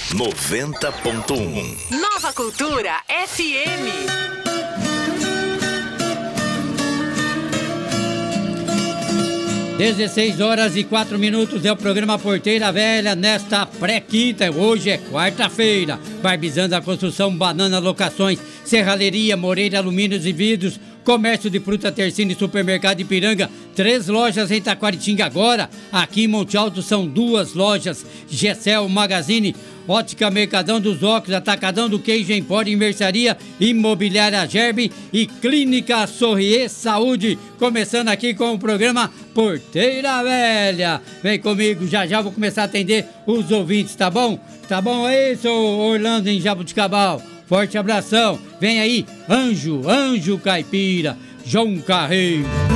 90.1 Nova Cultura FM. 16h04 é o programa Porteira Velha nesta pré-quinta. Hoje é quarta-feira. Barbizando a Construção, Banana Locações, Serralheria, Moreira Alumínios e Vidros, Comércio de Fruta Tercine, Supermercado Ipiranga, 3 lojas em Taquaritinga agora. Aqui em Monte Alto são 2 lojas, Gessel Magazine, Ótica Mercadão dos Óculos, Atacadão do Queijo, Empório e Mercearia, Imobiliária Gerbe e Clínica Sorrier Saúde. Começando aqui com o programa Porteira Velha. Vem comigo, já já vou começar a atender os ouvintes, tá bom? Tá bom aí, seu Orlando em Jabuticabal? Forte abração. Vem aí, Anjo Caipira, João Carreiro.